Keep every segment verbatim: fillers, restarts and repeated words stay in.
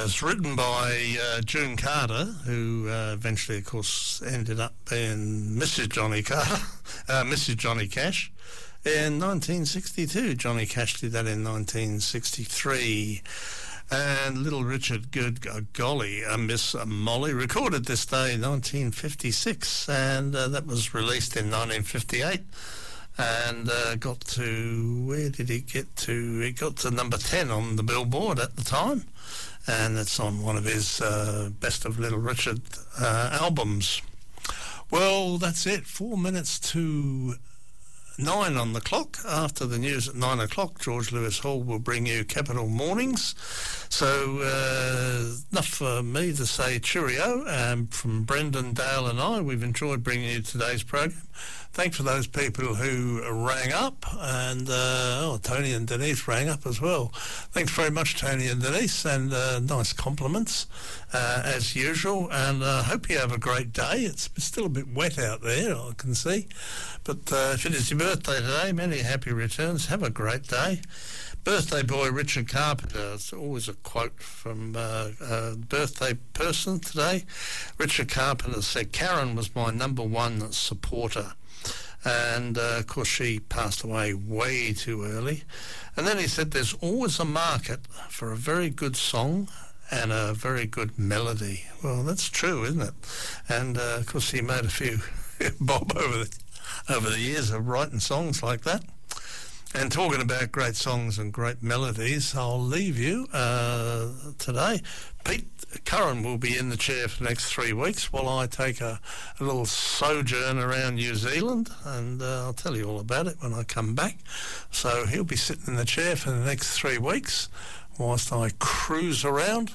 was written by uh, June Carter, who uh, eventually, of course, ended up being Missus Johnny Carter, uh, Missus Johnny Cash, in nineteen sixty-two. Johnny Cash did that in nineteen sixty-three. And Little Richard, good uh, golly, uh, Miss Molly, recorded this day in nineteen fifty-six, and uh, that was released in nineteen fifty-eight. And uh, got to, where did it get to? It got to number ten on the Billboard at the time, and it's on one of his uh, Best of Little Richard uh, albums. Well, that's it. Four minutes to nine on the clock. After the news at nine o'clock, George Lewis Hall will bring you Capital Mornings. So uh, enough for me to say cheerio. Um, from Brendan, Dale and I, we've enjoyed bringing you today's program. Thanks for those people who rang up, and uh, oh, Tony and Denise rang up as well. Thanks very much, Tony and Denise, and uh, nice compliments uh, as usual. And I uh, hope you have a great day. It's still a bit wet out there, I can see. But uh, if it is your birthday today, many happy returns. Have a great day. Birthday boy Richard Carpenter. It's always a quote from uh, a birthday person today. Richard Carpenter said, "Karen was my number one supporter." And, uh, of course, she passed away way too early. And then he said there's always a market for a very good song and a very good melody. Well, that's true, isn't it? And, uh, of course, he made a few bob over the, over the years of writing songs like that. And talking about great songs and great melodies, I'll leave you uh, today. Pete Curran will be in the chair for the next three weeks while I take a, a little sojourn around New Zealand, and uh, I'll tell you all about it when I come back. So he'll be sitting in the chair for the next three weeks whilst I cruise around.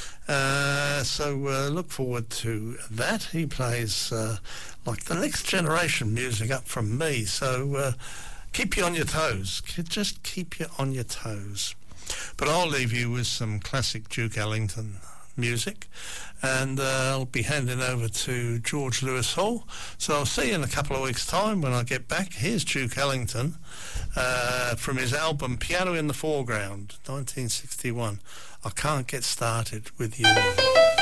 Uh, so uh, look forward to that. He plays uh, like the next generation music up from me. So uh, keep you on your toes. Just keep you on your toes. But I'll leave you with some classic Duke Ellington music, and uh, I'll be handing over to George Lewis Hall. So I'll see you in a couple of weeks' time when I get back. Here's Duke Ellington uh, from his album Piano in the Foreground, nineteen sixty-one. I Can't Get Started With You.